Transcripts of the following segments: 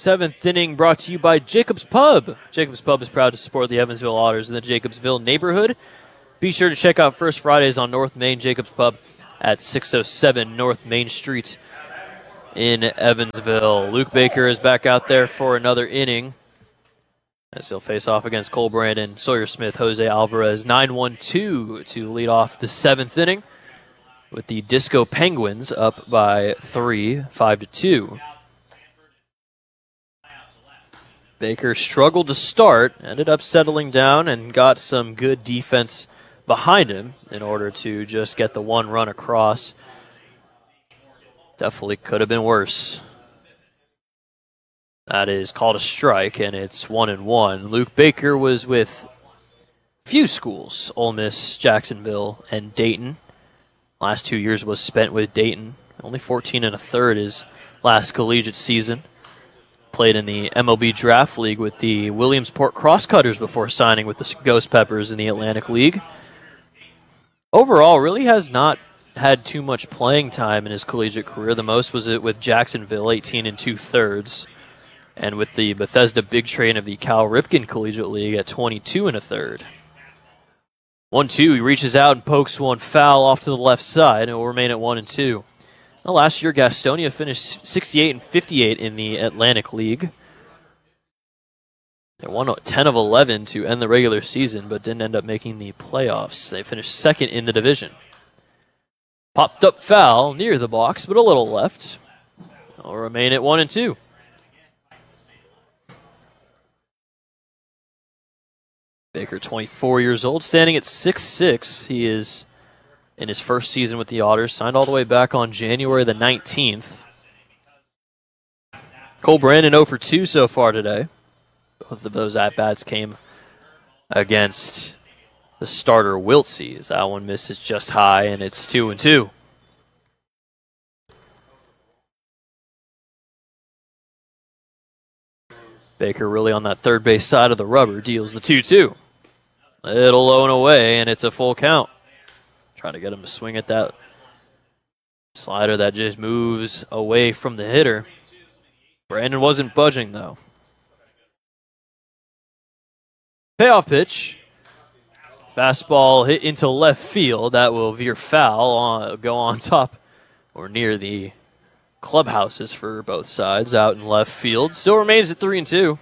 Seventh inning brought to you by Jacobs Pub. Jacobs Pub is proud to support the Evansville Otters in the Jacobsville neighborhood. Be sure to check out First Fridays on North Main Jacobs Pub at 607 North Main Street in Evansville. Luke Baker is back out there for another inning as he'll face off against Cole Brandon, Sawyer Smith, Jose Alvarez. 9-1-2 to lead off the seventh inning with the Disco Penguins up by 3, 5-2. Baker struggled to start, ended up settling down and got some good defense behind him in order to just get the one run across. Definitely could have been worse. That is called a strike, and it's 1-1. Luke Baker was with few schools, Ole Miss, Jacksonville, and Dayton. Last 2 years was spent with Dayton. Only 14 1/3 his last collegiate season. Played in the MLB Draft League with the Williamsport Crosscutters before signing with the Ghost Peppers in the Atlantic League. Overall, really has not had too much playing time in his collegiate career. The most was it with Jacksonville, 18 2/3, and with the Bethesda Big Train of the Cal Ripken Collegiate League at 22 1/3. 1-2, he reaches out and pokes one foul off to the left side, and it will remain at 1-2. Now, last year, Gastonia finished 68 58 in the Atlantic League. They won 10 of 11 to end the regular season, but didn't end up making the playoffs. They finished second in the division. Popped up foul near the box, but a little left. It'll remain at 1-2. Baker, 24 years old, standing at 6'6". He is in his first season with the Otters, signed all the way back on January the 19th. Cole Brandon 0 for 2 so far today. Both of those at-bats came against the starter Wiltsey, as that one misses just high, and it's 2-2. Baker really on that third base side of the rubber, deals the 2-2. Little low and away, and it's a full count. Trying to get him to swing at that slider that just moves away from the hitter. Brandon wasn't budging, though. Payoff pitch. Fastball hit into left field. That will veer foul, go on top or near the clubhouses for both sides out in left field. Still remains at 3-2.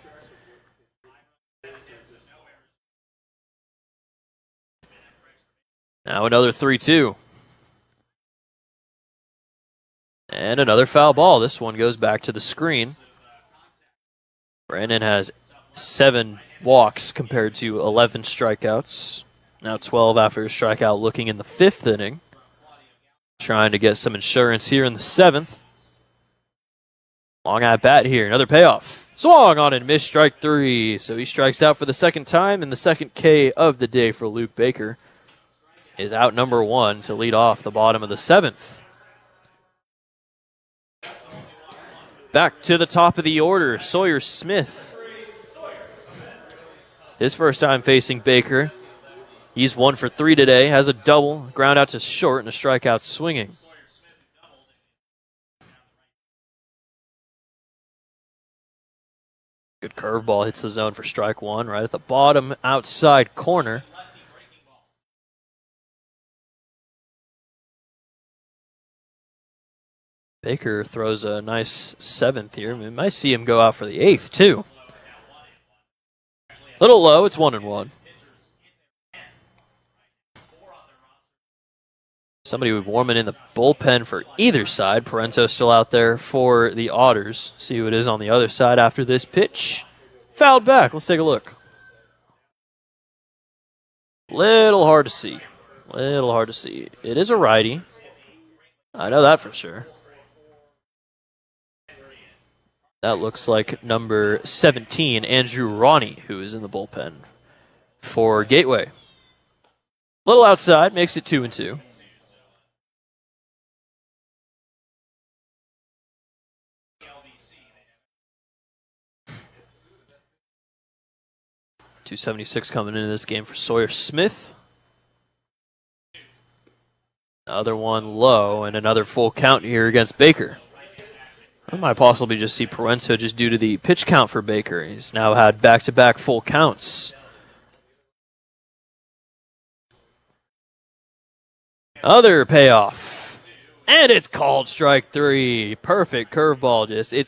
Now another 3-2. And another foul ball. This one goes back to the screen. Brandon has 7 walks compared to 11 strikeouts. Now 12 after a strikeout looking in the 5th inning. Trying to get some insurance here in the 7th. Long at bat here. Another payoff. Swung on and missed, strike 3. So he strikes out for the second time, and the second K of the day for Luke Baker is out number 1 to lead off the bottom of the 7th. Back to the top of the order, Sawyer Smith. His first time facing Baker. He's 1 for 3 today, has a double, ground out to short, and a strikeout swinging. Good curveball hits the zone for strike 1, right at the bottom outside corner. Baker throws a nice 7th here. We might see him go out for the 8th, too. Little low, it's 1-1. Somebody warming in the bullpen for either side. Parento still out there for the Otters. See who it is on the other side after this pitch. Fouled back. Let's take a look. Little hard to see. Little hard to see. It is a righty. I know that for sure. That looks like number 17, Andrew Ronnie, who is in the bullpen for Gateway. Little outside, makes it 2-2. .276 coming into this game for Sawyer Smith. Another one low, and another full count here against Baker. We might possibly just see Proenza just due to the pitch count for Baker. He's now had back-to-back full counts. Other payoff. And it's called strike 3. Perfect curveball. Just